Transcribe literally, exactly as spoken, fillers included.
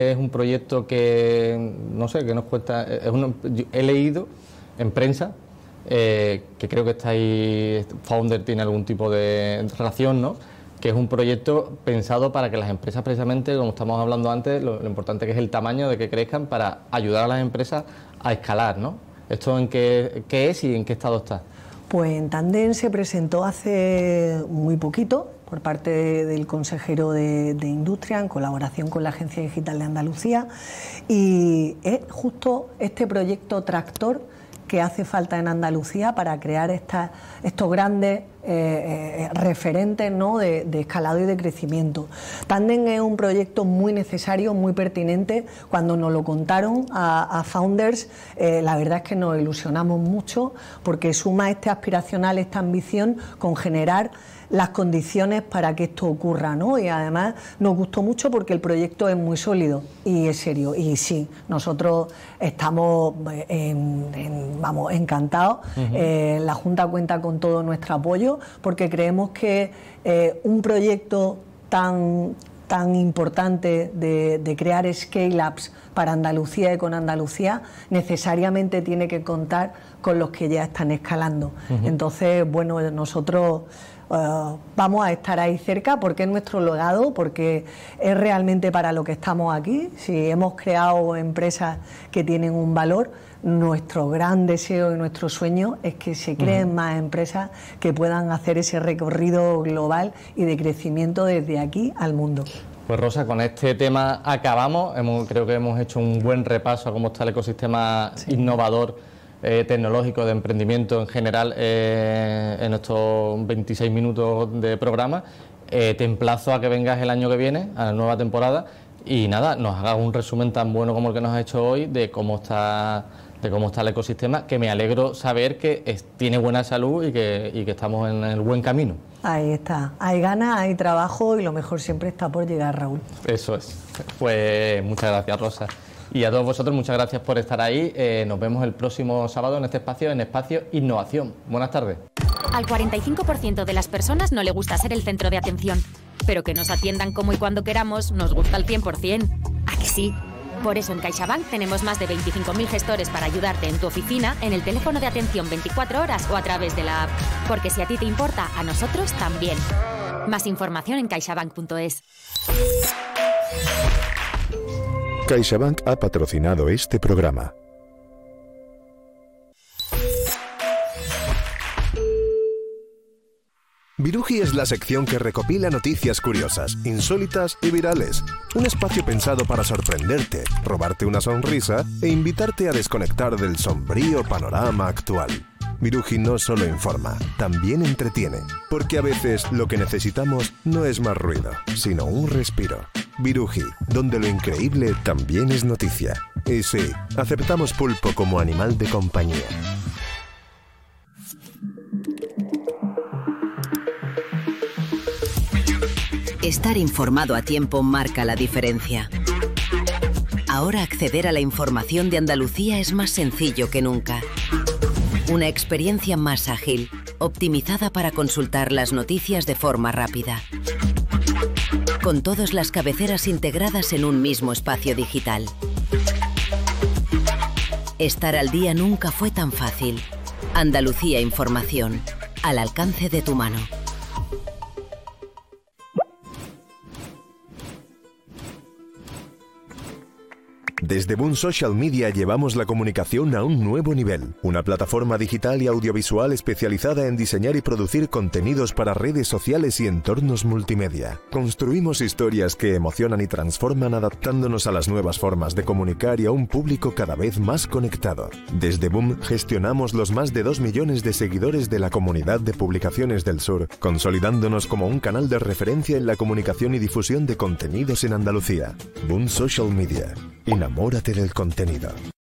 Es un proyecto que, no sé, que nos cuesta... Es un, he leído en prensa eh, que creo que estáis... Founder tiene algún tipo de relación, ¿no? Que es un proyecto pensado para que las empresas, precisamente, como estamos hablando antes, lo, lo importante que es el tamaño, de que crezcan, para ayudar a las empresas a escalar, ¿no? ¿Esto en qué, qué es y en qué estado está? Pues en Tandem se presentó hace muy poquito por parte del consejero de, de Industria, en colaboración con la Agencia Digital de Andalucía, y es justo este proyecto tractor que hace falta en Andalucía para crear esta, estos grandes eh, eh, referentes, ¿no?, de, de escalado y de crecimiento. Tandem es un proyecto muy necesario, muy pertinente. Cuando nos lo contaron a, a Founders, eh, la verdad es que nos ilusionamos mucho, porque suma este aspiracional, esta ambición, con generar las condiciones para que esto ocurra, ¿no? Y además nos gustó mucho porque el proyecto es muy sólido y es serio. Y sí, nosotros estamos en, en, vamos, encantados. Uh-huh. Eh, la Junta cuenta con todo nuestro apoyo, porque creemos que eh, un proyecto tan tan importante de, de crear scale-ups para Andalucía y con Andalucía, necesariamente tiene que contar con los que ya están escalando. Uh-huh. Entonces, bueno, nosotros uh, vamos a estar ahí cerca, porque es nuestro legado, porque es realmente para lo que estamos aquí. Si hemos creado empresas que tienen un valor, nuestro gran deseo y nuestro sueño es que se creen uh-huh. más empresas que puedan hacer ese recorrido global y de crecimiento desde aquí al mundo. Pues Rosa, con este tema acabamos. Hemos, creo que hemos hecho un buen repaso a cómo está el ecosistema sí. innovador, eh, tecnológico, de emprendimiento en general eh, en estos veintiséis minutos de programa. Eh, te emplazo a que vengas el año que viene, a la nueva temporada, y nada, nos hagas un resumen tan bueno como el que nos has hecho hoy de cómo está... de cómo está el ecosistema, que me alegro saber que es, tiene buena salud y que, y que estamos en el buen camino. Ahí está, hay ganas, hay trabajo y lo mejor siempre está por llegar, Raúl. Eso es. Pues muchas gracias, Rosa. Y a todos vosotros, muchas gracias por estar ahí. Eh, nos vemos el próximo sábado en este espacio, en Espacio Innovación. Buenas tardes. Al cuarenta y cinco por ciento de las personas no le gusta ser el centro de atención, pero que nos atiendan como y cuando queramos nos gusta al cien por ciento. ¿A que sí? Por eso en CaixaBank tenemos más de veinticinco mil gestores para ayudarte en tu oficina, en el teléfono de atención veinticuatro horas o a través de la app. Porque si a ti te importa, a nosotros también. Más información en caixabank punto es. CaixaBank ha patrocinado este programa. Viruji es la sección que recopila noticias curiosas, insólitas y virales. Un espacio pensado para sorprenderte, robarte una sonrisa e invitarte a desconectar del sombrío panorama actual. Viruji no solo informa, también entretiene, porque a veces lo que necesitamos no es más ruido, sino un respiro. Viruji, donde lo increíble también es noticia. Y sí, aceptamos pulpo como animal de compañía. Estar informado a tiempo marca la diferencia. Ahora acceder a la información de Andalucía es más sencillo que nunca. Una experiencia más ágil, optimizada para consultar las noticias de forma rápida. Con todas las cabeceras integradas en un mismo espacio digital. Estar al día nunca fue tan fácil. Andalucía Información, al alcance de tu mano. Desde Boom Social Media llevamos la comunicación a un nuevo nivel. Una plataforma digital y audiovisual especializada en diseñar y producir contenidos para redes sociales y entornos multimedia. Construimos historias que emocionan y transforman, adaptándonos a las nuevas formas de comunicar y a un público cada vez más conectado. Desde Boom gestionamos los más de dos millones de seguidores de la comunidad de publicaciones del sur, consolidándonos como un canal de referencia en la comunicación y difusión de contenidos en Andalucía. Boom Social Media. Enamórate del contenido.